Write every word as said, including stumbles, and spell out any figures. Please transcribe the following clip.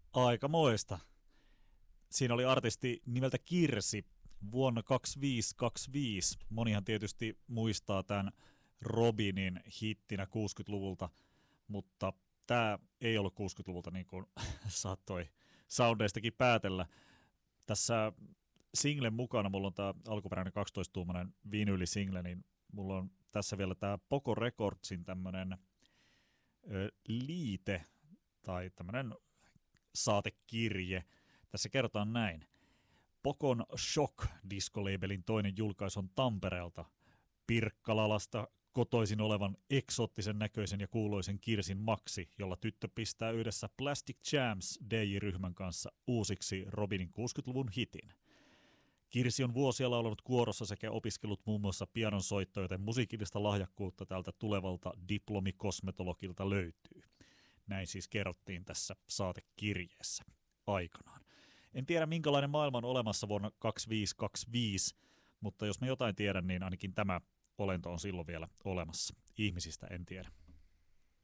Aikamoista. Siinä oli artisti nimeltä Kirsi vuonna kaksikymmentäviisi kaksikymmentäviisi. Monihan tietysti muistaa tämän Robinin hittinä kuusikymmentäluvulta, mutta tämä ei ollut kuusikymmentäluvulta niin kuin saattoi soundeistakin päätellä. Tässä singlen mukana, mulla on tämä alkuperäinen kaksitoista-tuumainen vinylisingle, niin mulla on tässä vielä tämä Poco Recordsin tämmöinen liite tai tämmöinen saatekirje. Tässä kerrotaan näin. Pokon Shock disco-labelin toinen julkaisu on Tampereelta. Pirkkalalasta kotoisin olevan eksoottisen näköisen ja kuuluisen Kirsin Maxi, jolla tyttö pistää yhdessä Plastic Jams D J-ryhmän kanssa uusiksi Robinin kuusikymmentäluvun hitin. Kirsi on vuosia laulanut kuorossa sekä opiskellut muun muassa pianonsoittoa, joten musiikillista lahjakkuutta tältä tulevalta diplomikosmetologilta löytyy. Näin siis kerrottiin tässä saatekirjeessä aikanaan. En tiedä, minkälainen maailma on olemassa vuonna kaksikymmentäviisi kaksikymmentäviisi, mutta jos mä jotain tiedän, niin ainakin tämä olento on silloin vielä olemassa. Ihmisistä en tiedä.